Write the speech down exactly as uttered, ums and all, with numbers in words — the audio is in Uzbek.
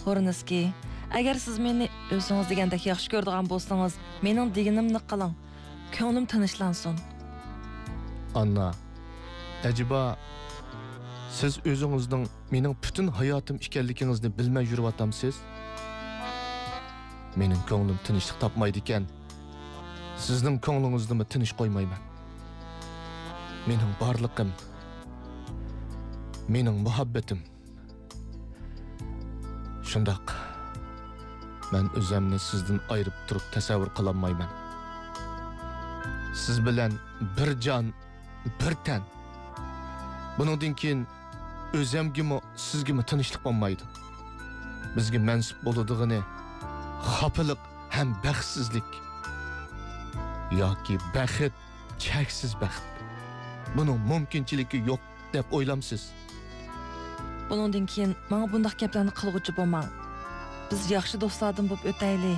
Xo'riniski, agar siz meni o'zingiz degandek yaxshi ko'radigan bo'lsangiz, mening deganimni qiling. Ko'nglim tinchlansin. Anna, acaba siz o'zingizning mening butun hayotim ekanligingizni bilmay yuryotamsiz? Mening ko'nglim tinchlik topmaydi ekan. Sizning ko'nglingizni tinch qo'ymayman. Mening barligim, mening muhabbatim. Shundaq, men o'zimni sizdan ayirib turib tasavvur qila olmayman. Siz bilan bir jon, bir tan. Buningdan keyin o'zimgimi, sizgimi tinchlik bo'lmaydi. Bizga mansub bo'ladigini xafalık hem baxtsizlik yoki baxt, cheksiz baxt. Buning mumkinchiligi yo'q deb o'ylamsiz. Buningdan keyin menga bunday gaplarni qilg'uchi bo'lmang. Biz yaxshi do'stlardan bo'lib o'taylik.